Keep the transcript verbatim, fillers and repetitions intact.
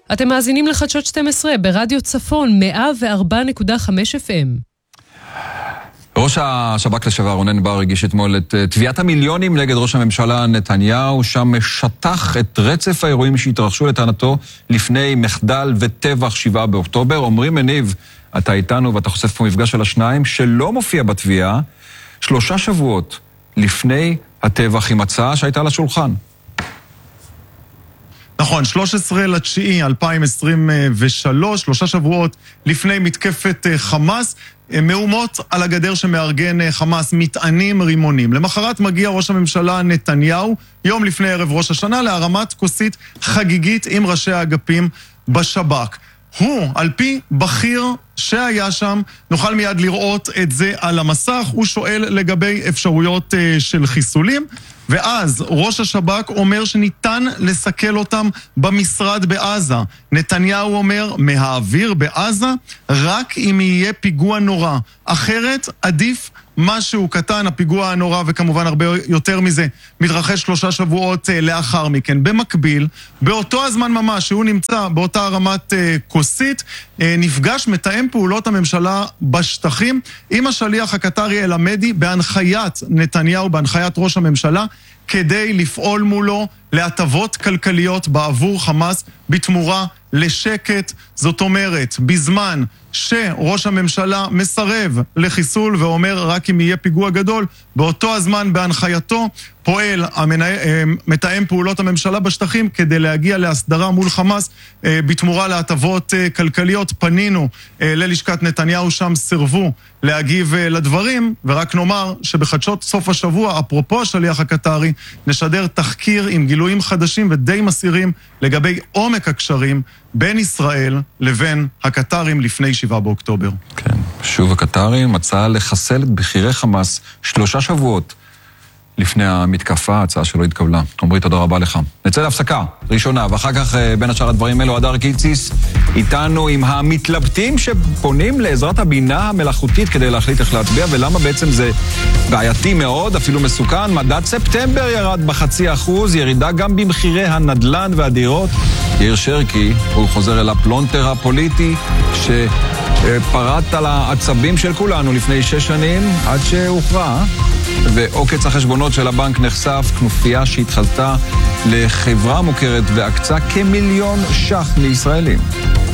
אתם מאזינים לחדשות שתים עשרה ברדיו צפון מאה וארבע נקודה חמש אף אם. ראש השב"כ לשעבר רונן בר הגיש אתמול את תביעת המיליונים נגד ראש הממשלה נתניהו, שם שטח את רצף האירועים שהתרחשו לטענתו לפני מחדל וטבח שבעה באוקטובר. אומרים מניב, אתה איתנו ואתה חושף פה מפגש של השניים שלא מופיע בתביעה, שלושה שבועות לפני הטבח עם הצעה שהייתה על השולחן. נכון, שלושה עשר לתשיעי אלפיים עשרים ושלוש, שלושה שבועות לפני מתקפת חמאס, מהומות על הגדר שמארגן חמאס, מטענים רימונים. למחרת מגיע ראש הממשלה נתניהו, יום לפני ערב ראש השנה, להרמת כוסית חגיגית עם ראשי האגפים בשב"כ. הוא, על פי בכיר שהיה שם, נוכל מיד לראות את זה על המסך, הוא שואל לגבי אפשרויות uh, של חיסולים, ואז ראש השב"כ אומר שניתן לסכל אותם במשרד בעזה. נתניהו אומר, מהאוויר בעזה, רק אם יהיה פיגוע נורא. אחרת עדיף משהו קטן, הפיגוע הנורא, וכמובן הרבה יותר מזה, מתרחש שלושה שבועות uh, לאחר מכן. במקביל, באותו הזמן ממש שהוא נמצא באותה הרמת uh, כוסית, uh, נפגש מתאם פעולות הממשלה בשטחים עם השליח הקטרי אל-עמדי בהנחיית נתניהו, בהנחיית ראש הממשלה, כדי לפעול מולו להטבות כלכליות בעבור חמאס בתמורה לשקט. זאת אומרת, בזמן שראש הממשלה מסרב לחיסול ואומר רק אם יהיה פיגוע גדול, באותו הזמן בהנחייתו פועל מתאם פעולות הממשלה בשטחים כדי להגיע להסדרה מול חמאס בתמורה להטבות כלכליות. פנינו ללשכת נתניהו, שם סרבו להגיב לדברים, ורק נאמר שבחדשות סוף השבוע, אפרופו השליח הקטרי, נשדר תחקיר עם גילויים חדשים ודי מסירים לגבי עומק הקשרים בין ישראל לבין הקטרים לפני שבעה באוקטובר. כן, שוב הקטרים מצא לחסל את בחירי חמאס שלושה שבועות לפני המתקפה, הצעה שלא התקבלה. עמרי, תודה רבה לך. נצא להפסקה ראשונה, ואחר כך בין השאר הדברים אלו, הדר קיציס איתנו עם המתלבטים שפונים לעזרת הבינה המלאכותית כדי להחליט איך להצביע, ולמה בעצם זה בעייתי מאוד, אפילו מסוכן. מדד ספטמבר ירד בחצי אחוז, ירידה גם במחירי הנדלן והדירות. יאיר שרקי, הוא חוזר אל הפלונטר הפוליטי שפרט על העצבים של כולנו לפני שש שנים עד שהוכרע, ועוקץ החשבונות של הבנק נחשף, כנופיה שהתחלתה לחברה מוכרת והקצה כמיליון שח מישראלים.